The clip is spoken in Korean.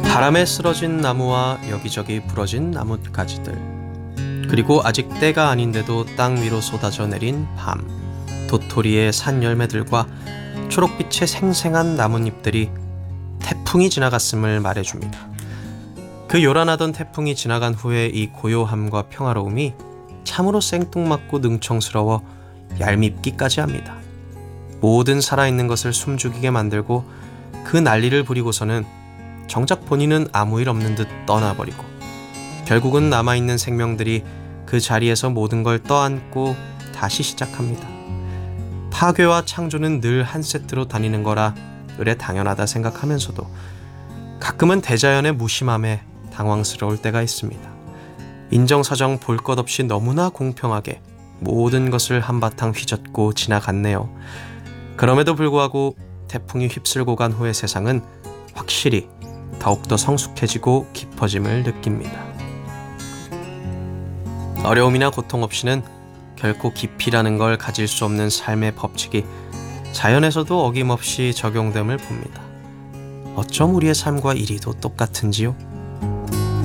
바람에 쓰러진 나무와 여기저기 부러진 나뭇가지들, 그리고 아직 때가 아닌데도 땅 위로 쏟아져 내린 밤, 도토리의 산 열매들과 초록빛의 생생한 나뭇잎들이 태풍이 지나갔음을 말해줍니다. 그 요란하던 태풍이 지나간 후에 이 고요함과 평화로움이 참으로 생뚱맞고 능청스러워 얄밉기까지 합니다. 모든 살아있는 것을 숨죽이게 만들고 그 난리를 부리고서는 정작 본인은 아무 일 없는 듯 떠나버리고, 결국은 남아있는 생명들이 그 자리에서 모든 걸 떠안고 다시 시작합니다. 파괴와 창조는 늘 한 세트로 다니는 거라 의례 당연하다 생각하면서도 가끔은 대자연의 무심함에 당황스러울 때가 있습니다. 인정사정 볼 것 없이 너무나 공평하게 모든 것을 한바탕 휘젓고 지나갔네요. 그럼에도 불구하고 태풍이 휩쓸고 간 후의 세상은 확실히 더욱더 성숙해지고 깊어짐을 느낍니다. 어려움이나 고통 없이는 결코 깊이라는 걸 가질 수 없는 삶의 법칙이 자연에서도 어김없이 적용됨을 봅니다. 어쩜 우리의 삶과 이리도 똑같은지요?